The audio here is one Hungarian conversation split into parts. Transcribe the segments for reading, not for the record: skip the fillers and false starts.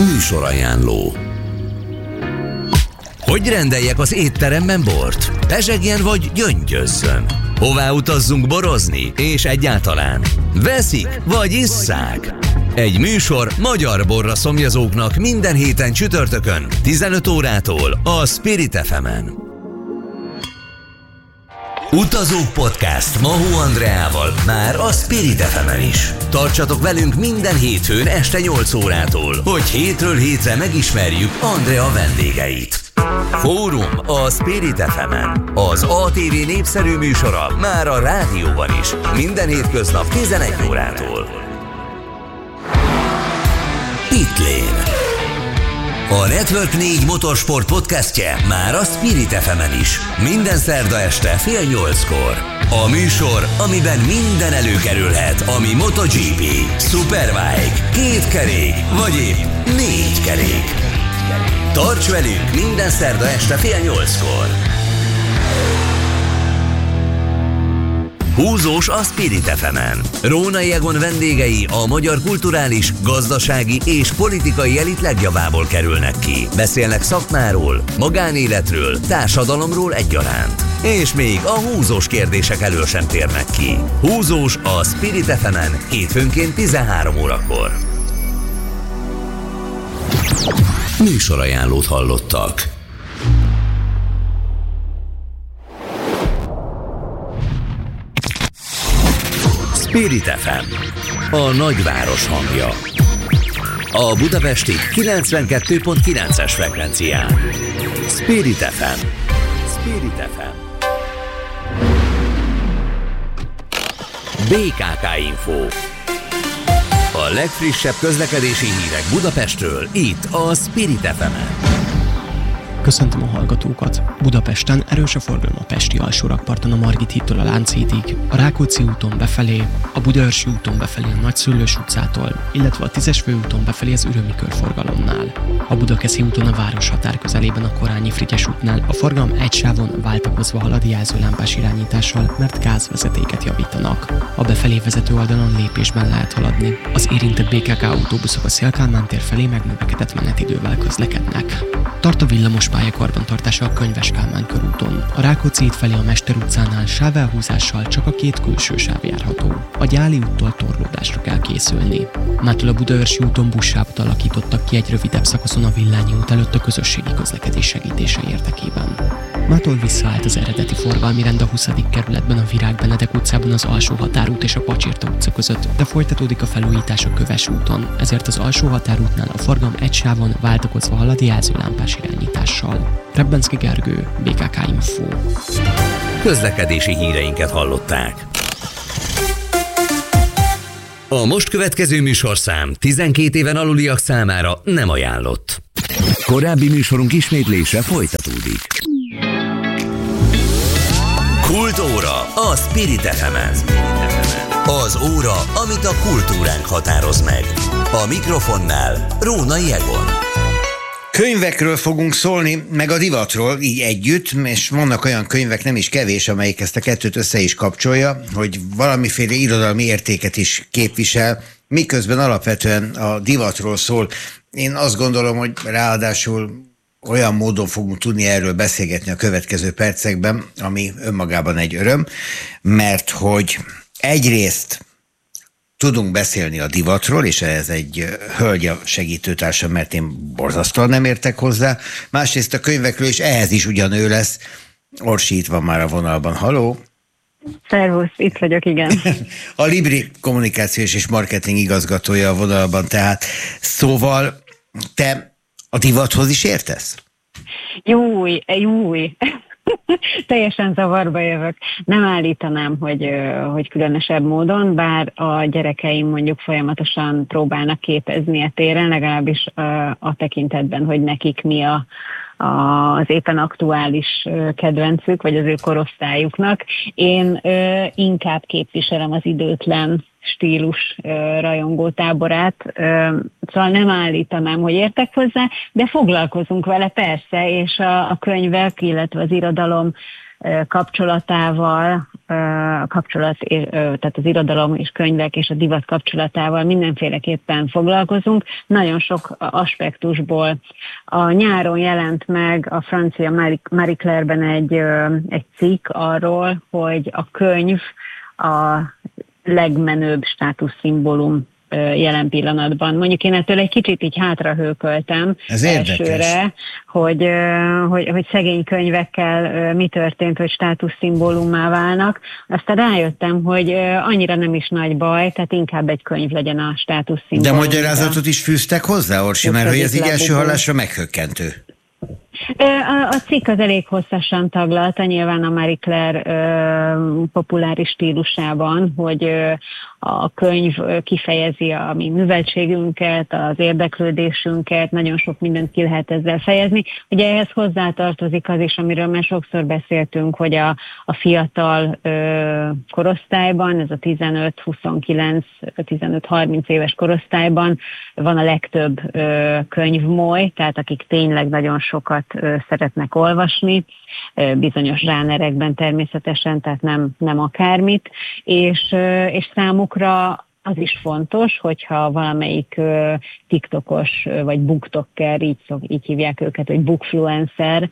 Műsorajánló. Hogy rendeljek az étteremben bort? Pezsegjen vagy gyöngyözzön? Hová utazzunk borozni? És egyáltalán veszik vagy isszák? Egy műsor magyar borra szomjazóknak minden héten csütörtökön 15 órától a Spirit FM-en. Utazók Podcast Mahó Andreával már a Spirit FM-en is. Tartsatok velünk minden hétfőn este 8 órától, hogy hétről hétre megismerjük Andrea vendégeit. Fórum a Spirit FM-en. Az ATV népszerű műsora már a rádióban is. Minden hétköznap 11 órától. Pitlane. A Network 4 motorsport podcastje már a Spirit FM-en is. Minden szerda este fél 8-kor. A műsor, amiben minden előkerülhet, ami MotoGP, Superbike, kétkerék vagy épp 4 kerék. Tarts velünk minden szerda este fél 8-kor. Húzós a Spirit FM-en. Rónai Egon vendégei a magyar kulturális, gazdasági és politikai elit legjavából kerülnek ki. Beszélnek szakmáról, magánéletről, társadalomról egyaránt. És még a húzós kérdések elől sem térnek ki. Húzós a Spirit FM-en hétfőnként 13 órakor. Műsorajánlót hallottak. Spirit FM, a nagyváros hangja. A budapesti 92.9-es frekvencián. Spirit FM. Spirit FM. BKK Info. A legfrissebb közlekedési hírek Budapestről, itt a Spirit FM-en. Köszöntöm a hallgatókat! Budapesten erős a forgalom a pesti alsórakparton a Margit hídtól a Lánchídig, a Rákóczi úton befelé, a Budaörsi úton befelé a Nagyszőlős utcától, illetve a 10-es főúton befelé az Ürömi körforgalomnál. A Budakeszi úton a városhatár közelében a Korányi Frigyes útnál a forgalom egy sávon váltakozva halad jelzőlámpás irányítással, mert gázvezetéket javítanak. A befelé vezető oldalon lépésben lehet haladni. Az érintett BKK autóbuszok a Széll-Kálmán tér felé megnövekedett menetidővel közlekednek. Tart a villamos pályakarbantartása a Könyves Kálmán körúton. A Rákóczi híd felé a Mester utcánál sávelhúzással csak a két külső sáv járható. A Gyáli úttól torlódásra kell készülni. Mától a Budaörsi úton buszsávot alakítottak ki egy rövidebb szakaszon a Villányi út előtt a közösségi közlekedés segítése érdekében. Mától visszaállt az eredeti forgalmi rend a 20. kerületben a Virág Benedek utcában az Alsó Határút és a Pacsirta utca között, de folytatódik a felújítás a Köves úton, ezért az Alsó Határútnál a forgalom egy sávon váltakozva halad jelzőlámpás irányítással. Rebbenszki Gergő, BKK Info. Közlekedési híreinket hallották. A most következő műsorszám 12 éven aluliak számára nem ajánlott. Korábbi műsorunk ismétlése folytatódik. Kultúra a Spirit FM-en. Az óra, amit a kultúránk határoz meg. A mikrofonnál Rónai Egon. Könyvekről fogunk szólni, meg a divatról, így együtt, és vannak olyan könyvek, nem is kevés, amelyik ezt a kettőt össze is kapcsolja, hogy valamiféle irodalmi értéket is képvisel, miközben alapvetően a divatról szól. Én azt gondolom, hogy ráadásul olyan módon fogunk tudni erről beszélgetni a következő percekben, ami önmagában egy öröm, mert hogy egyrészt tudunk beszélni a divatról, és ez egy hölgy a segítőtársam, mert én borzasztóan nem értek hozzá. Másrészt a könyvekről, és ehhez is ugyanő lesz. Orsi itt van már a vonalban. Halló! Szervusz, itt vagyok, igen. A Libri kommunikációs és marketing igazgatója a vonalban, tehát szóval te a divathoz is értesz? Júj. Teljesen zavarba jövök. Nem állítanám, hogy különösebb módon, bár a gyerekeim mondjuk folyamatosan próbálnak képezni a téren, legalábbis a tekintetben, hogy nekik mi az éppen aktuális kedvencük, vagy az ő korosztályuknak. Én inkább képviselem az időtlen stílus rajongó táborát, szóval nem állítanám, hogy értek hozzá, de foglalkozunk vele persze, és a könyvek, illetve az irodalom kapcsolatával, tehát az irodalom és könyvek és a divat kapcsolatával mindenféleképpen foglalkozunk, nagyon sok aspektusból. A nyáron jelent meg a francia Marie Claire-ben egy cikk arról, hogy a könyv a legmenőbb státuszszimbólum jelen pillanatban. Mondjuk én ettől egy kicsit így hátrahőköltem elsőre, hogy szegény könyvekkel mi történt, hogy státuszszimbólummá válnak. Aztán rájöttem, hogy annyira nem is nagy baj, tehát inkább egy könyv legyen a státuszszimbólum. De magyarázatot is fűztek hozzá, Orsi, mert hogy ez így első hallásra meghökkentő. A cikk az elég hosszasan taglalta, nyilván a Marie Claire populáris stílusában, hogy a könyv kifejezi a mi műveltségünket, az érdeklődésünket, nagyon sok mindent ki lehet ezzel fejezni. Ugye ehhez hozzátartozik az is, amiről már sokszor beszéltünk, hogy a fiatal korosztályban, ez a 15-29, 15-30 éves korosztályban van a legtöbb könyvmoly, tehát akik tényleg nagyon sokat szeretnek olvasni, bizonyos zsánerekben természetesen, tehát nem akármit, és számukra az is fontos, hogyha valamelyik TikTokos vagy booktoker, így hívják őket, hogy bookfluencer,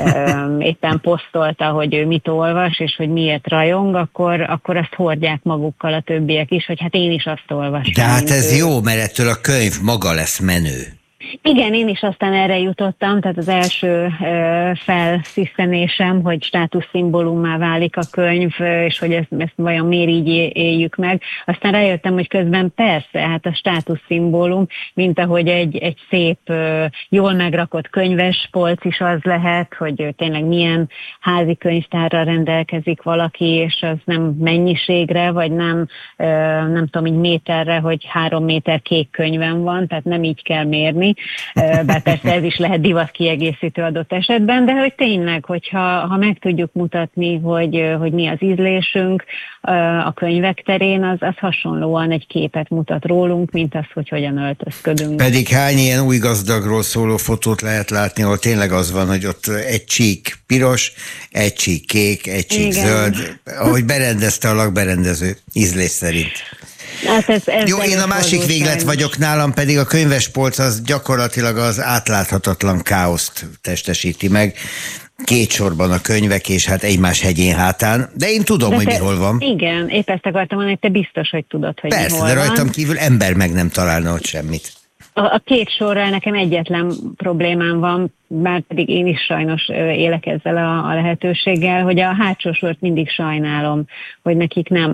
éppen posztolta, hogy ő mit olvas, és hogy miért rajong, akkor azt hordják magukkal a többiek is, hogy hát én is azt olvasom. De hát ez jó, mert ettől a könyv maga lesz menő. Igen, én is aztán erre jutottam, tehát az első felsziszenésem, hogy státuszszimbólummá válik a könyv, és hogy ezt vajon miért így éljük meg. Aztán rájöttem, hogy közben persze, hát a státuszszimbólum, mint ahogy egy szép, jól megrakott könyvespolc is az lehet, hogy tényleg milyen házi könyvtárral rendelkezik valaki, és az nem mennyiségre, vagy nem tudom, így méterre, hogy 3 méter kék könyvem van, tehát nem így kell mérni. Bár persze ez is lehet divat kiegészítő adott esetben, de hogy tényleg, hogyha meg tudjuk mutatni, hogy mi az ízlésünk a könyvek terén, az hasonlóan egy képet mutat rólunk, mint az, hogy hogyan öltözködünk. Pedig hány ilyen új gazdagról szóló fotót lehet látni, ahol tényleg az van, hogy ott egy csík piros, egy csík kék, egy csík zöld, ahogy berendezte a lakberendező ízlés szerint. Hát ez jó, én a másik véglet vagyok, nálam pedig a könyvespolc az gyakorlatilag az átláthatatlan káoszt testesíti meg. 2 sorban a könyvek, és hát egymás hegyén hátán, de én tudom, hogy hol van. Igen, épp ezt akartam mondani, hogy te biztos, hogy tudod, hogy persze, hol de van. rajtam kívül ember meg nem találna ott semmit. A 2 sorral nekem egyetlen problémám van, bár pedig én is sajnos élek ezzel a lehetőséggel, hogy a hátsó sort mindig sajnálom, hogy nekik nem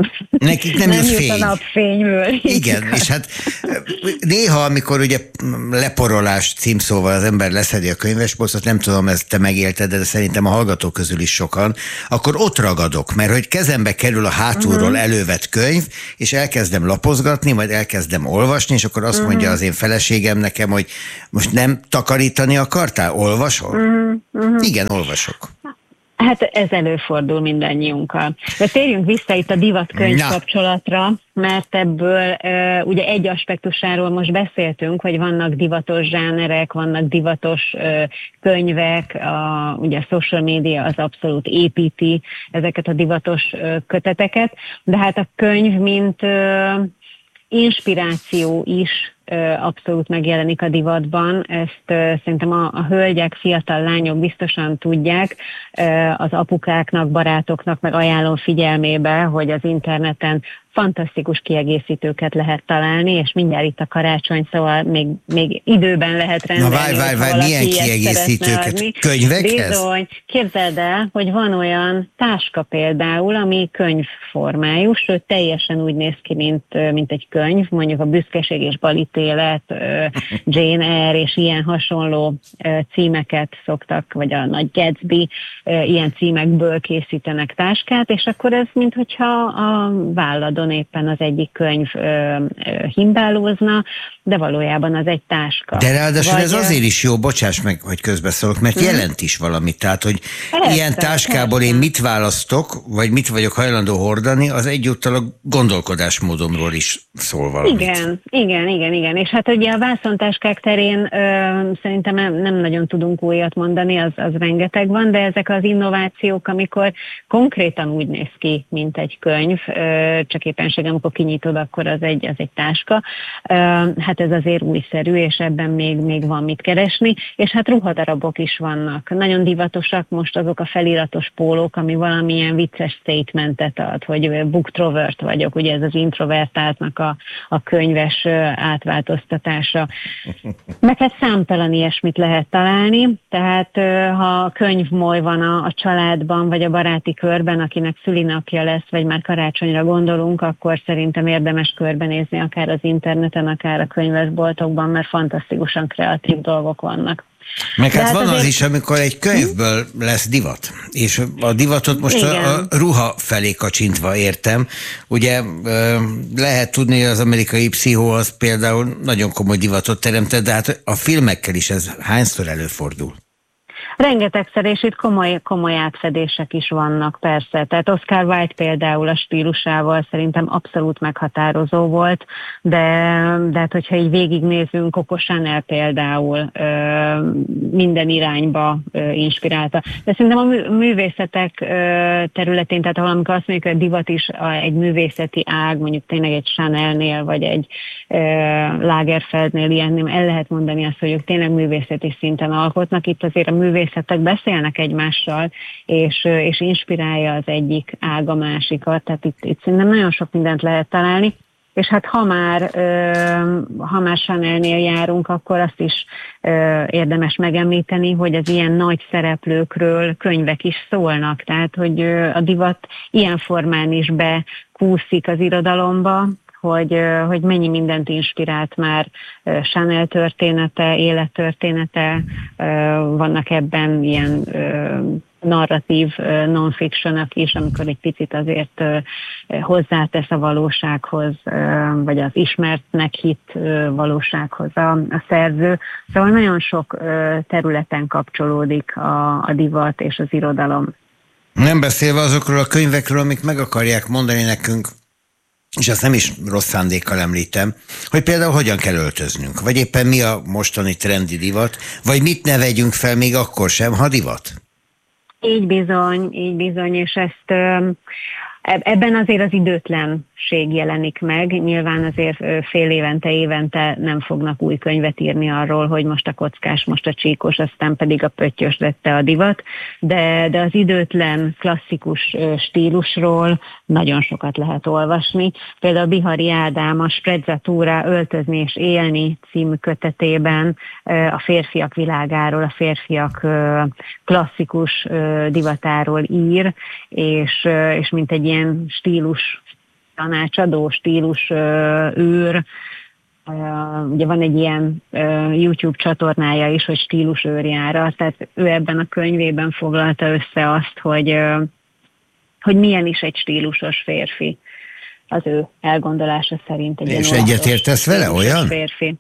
jut a napfényből. Igen, és hát néha, amikor ugye leporolás címszóval az ember leszedi a könyvespolcot, nem tudom, ezt te megélted, de szerintem a hallgatók közül is sokan, akkor ott ragadok, mert hogy kezembe kerül a hátulról elővett könyv, és elkezdem lapozgatni, majd elkezdem olvasni, és akkor azt mondja az én feleségem nekem, hogy most nem takarítani akartál? Olvasol? Igen, olvasok. Hát ez előfordul mindannyiunkkal. De térjünk vissza itt a divatkönyv kapcsolatra, mert ebből ugye egy aspektusáról most beszéltünk, hogy vannak divatos zsánerek, vannak divatos könyvek, ugye a social media az abszolút építi ezeket a divatos köteteket, de hát a könyv mint inspiráció is abszolút megjelenik a divatban. Ezt szerintem a hölgyek, fiatal lányok biztosan tudják, az apukáknak, barátoknak meg ajánlom figyelmébe, hogy az interneten fantasztikus kiegészítőket lehet találni, és mindjárt itt a karácsony, szóval még időben lehet rendelni. Na várj, milyen kiegészítőket? Könyvekhez? Bizony. Képzeld el, hogy van olyan táska például, ami könyvformájú, sőt teljesen úgy néz ki, mint egy könyv, mondjuk a Büszkeség és Balítélet, Jane Eyre és ilyen hasonló címeket szoktak, vagy a Nagy Gatsby, ilyen címekből készítenek táskát, és akkor ez minthogyha a válladon oldalon éppen az egyik könyv himbálózna, de valójában az egy táska. De ráadásul ez azért is jó, bocsáss meg, hogy közbeszólok, mert jelent is valamit. Tehát, hogy ilyen táskából én mit választok, vagy mit vagyok hajlandó hordani, az egyúttal a gondolkodásmódomról is szól valamit. Igen. És hát ugye a vászontáskák terén szerintem nem nagyon tudunk újat mondani, az rengeteg van, de ezek az innovációk, amikor konkrétan úgy néz ki, mint egy könyv, csak éppenséggel, amikor kinyitod, akkor az egy táska. Hát ez azért újszerű, és ebben még van mit keresni, és hát ruhadarabok is vannak. Nagyon divatosak most azok a feliratos pólók, ami valamilyen vicces statementet ad, hogy booktrovert vagyok, ugye ez az introvertáltnak a könyves átváltoztatása. Meg hát számtalan ilyesmit lehet találni, tehát ha könyvmoly van a családban, vagy a baráti körben, akinek szülinapja lesz, vagy már karácsonyra gondolunk, akkor szerintem érdemes körbenézni akár az interneten, akár a könyvesboltokban, mert fantasztikusan kreatív dolgok vannak. Meg hát van azért az is, amikor egy könyvből lesz divat, és a divatot most a ruha felé kacsintva értem. Ugye lehet tudni, hogy az amerikai pszichó az például nagyon komoly divatot teremtett, de hát a filmekkel is ez hányszor előfordul? Rengetegszer, és itt komoly átfedések is vannak, persze. Tehát Oscar Wilde például a stílusával szerintem abszolút meghatározó volt, de hát hogyha így végignézünk, Coco Chanel például minden irányba inspirálta. De szerintem a művészetek területén, tehát ahol amikor azt mondjuk, hogy a divat is egy művészeti ág, mondjuk tényleg egy Chanelnél, vagy egy Lagerfeldnél ilyennél, el lehet mondani azt, hogy ők tényleg művészeti szinten alkotnak. Itt azért a művészetek beszélnek egymással, és inspirálja az egyik ág a másikat, tehát itt szerintem nagyon sok mindent lehet találni, és hát ha már Chanelnél járunk, akkor azt is érdemes megemlíteni, hogy az ilyen nagy szereplőkről könyvek is szólnak, tehát hogy a divat ilyen formán is bekúszik az irodalomba, hogy mennyi mindent inspirált már Chanel története, élettörténete, vannak ebben ilyen narratív non-fictionok is, amikor egy picit azért hozzátesz a valósághoz, vagy az ismertnek hitt valósághoz a szerző. Szóval nagyon sok területen kapcsolódik a divat és az irodalom. Nem beszélve azokról a könyvekről, amik meg akarják mondani nekünk, és azt nem is rossz szándékkal említem, hogy például hogyan kell öltöznünk, vagy éppen mi a mostani trendi divat, vagy mit ne vegyünk fel még akkor sem, ha divat? Így bizony, és ezt ebben azért az időtlenség jelenik meg. Nyilván azért fél évente nem fognak új könyvet írni arról, hogy most a kockás, most a csíkos, aztán pedig a pöttyös lett a divat, de az időtlen klasszikus stílusról nagyon sokat lehet olvasni. Például Bihari Ádám a Sprezzatura öltözni és élni című kötetében a férfiak világáról, a férfiak klasszikus divatáról ír, és mint egy ilyen stílus tanácsadó, stílus őr. Ugye van egy ilyen YouTube csatornája is, hogy stílusőrjára, tehát ő ebben a könyvében foglalta össze azt, hogy milyen is egy stílusos férfi. Az ő elgondolása szerint egy és egyetértesz vele, olyan? Férfi.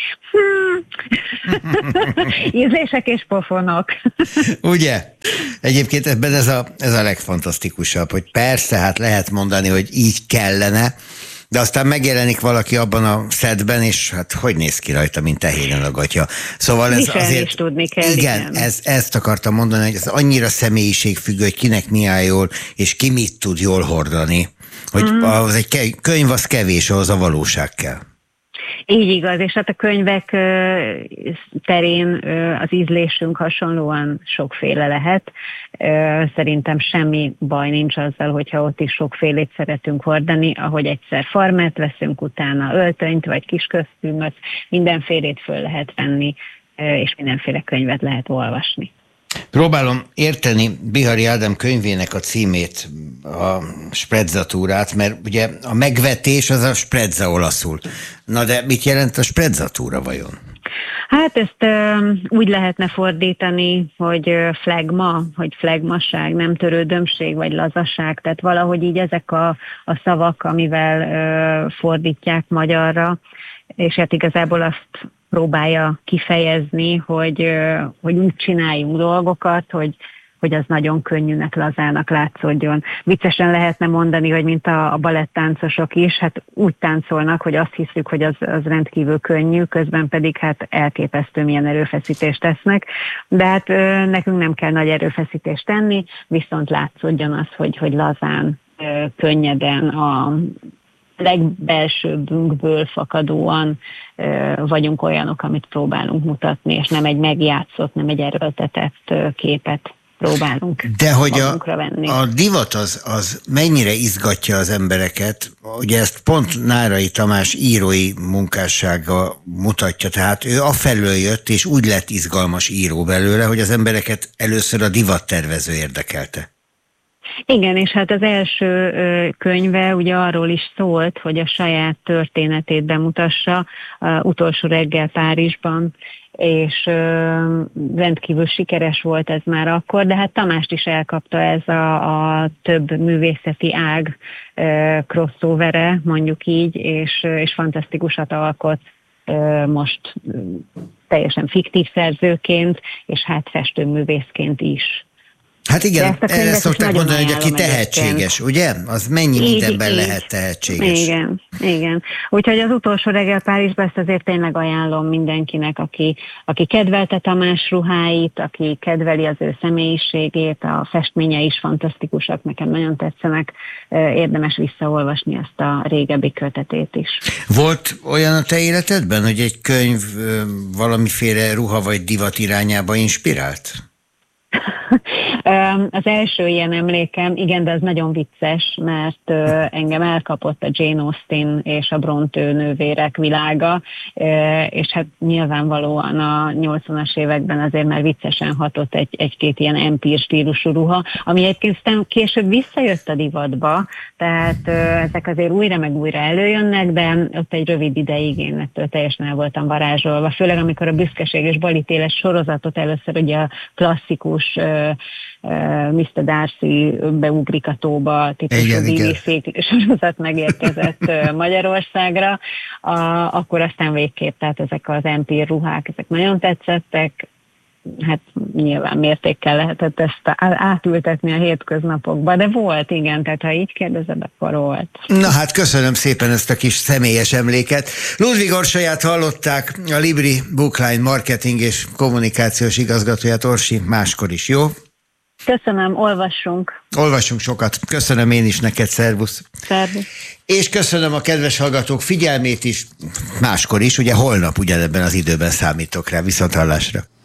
Ízlések és pofonok. Ugye? Egyébként ebben ez a legfantasztikusabb, hogy persze, hát lehet mondani, hogy így kellene, de aztán megjelenik valaki abban a szedben, és hát hogy néz ki rajta, mint tehéren a gatya. Szóval ez azért... is tudni kell. Igen, ezt akartam mondani, hogy ez annyira személyiségfüggő, hogy kinek mi áll jól, és ki mit tud jól hordani. Hogy az egy könyv az kevés, ahhoz a valóság kell. Így igaz, és hát a könyvek terén az ízlésünk hasonlóan sokféle lehet. Szerintem semmi baj nincs azzal, hogyha ott is sokfélét szeretünk hordani, ahogy egyszer farmert veszünk, utána öltönyt vagy kiskosztümöt, mindenfélét föl lehet venni, és mindenféle könyvet lehet olvasni. Próbálom érteni Bihari Ádám könyvének a címét, a Sprezzatúrát, mert ugye a megvetés az a sprezza olaszul. Na de mit jelent a sprezzatúra vajon? Hát ezt úgy lehetne fordítani, hogy flegma, hogy flegmasság, nem törődömség, vagy lazaság, tehát valahogy így ezek a szavak, amivel fordítják magyarra, és hát igazából azt próbálja kifejezni, hogy úgy csináljunk dolgokat, hogy az nagyon könnyűnek, lazának látszódjon. Viccesen lehetne mondani, hogy mint a balettáncosok is, hát úgy táncolnak, hogy azt hiszük, hogy az rendkívül könnyű, közben pedig hát elképesztő milyen erőfeszítést tesznek, de hát nekünk nem kell nagy erőfeszítést tenni, viszont látszódjon az, hogy lazán, könnyeden, a legbelsőbbünkből fakadóan vagyunk olyanok, amit próbálunk mutatni, és nem egy megjátszott, nem egy erőltetett képet próbálunk. De hogy venni. A divat az mennyire izgatja az embereket, ugye ezt pont Nárai Tamás írói munkássága mutatja, tehát ő afelől jött, és úgy lett izgalmas író belőle, hogy az embereket először a divattervező érdekelte. Igen, és hát az első könyve ugye arról is szólt, hogy a saját történetét bemutassa, Utolsó reggel Párizsban, és rendkívül sikeres volt ez már akkor, de hát Tamást is elkapta ez a több művészeti ág crossovere, mondjuk így, és fantasztikusat alkot most teljesen fiktív szerzőként, és hát festőművészként is. Hát igen, erre szokták mondani, hogy aki tehetséges, ugye? Az mennyi mindenben lehet tehetséges. Igen. Úgyhogy az Utolsó reggel Párizsban ezt azért tényleg ajánlom mindenkinek, aki kedvelte Tamás ruháit, aki kedveli az ő személyiségét, a festményei is fantasztikusak, nekem nagyon tetszenek, érdemes visszaolvasni ezt a régebbi kötetét is. Volt olyan a te életedben, hogy egy könyv valamiféle ruha vagy divat irányába inspirált? Az első ilyen emlékem, igen, de az nagyon vicces, mert engem elkapott a Jane Austen és a Brontë nővérek világa, és hát nyilvánvalóan a 80-as években azért már viccesen hatott egy-két ilyen empír stílusú ruha, ami egyébként később visszajött a divatba, tehát ezek azért újra meg újra előjönnek, de ott egy rövid ideig én ettől teljesen el voltam varázsolva, főleg amikor a Büszkeség és Balítéles sorozatot először ugye a klasszikus Mr. Darcy beugrik a tóba típusú BBC sorozat megérkezett Magyarországra, akkor aztán végképp, tehát ezek az empír ruhák, ezek nagyon tetszettek, hát nyilván mértékkel lehetett ezt átültetni a hétköznapokba, de volt, igen, tehát ha így kérdezed, akkor volt. Na hát köszönöm szépen ezt a kis személyes emléket. Ludvig Orsolyát hallották, a Libri Bookline marketing és kommunikációs igazgatóját, Orsi, máskor is, jó? Köszönöm, olvassunk. Olvassunk sokat. Köszönöm én is neked, szervusz. Szervusz. És köszönöm a kedves hallgatók figyelmét is, máskor is, ugye holnap ugyanebben az időben számítok rá. Viszonthallásra.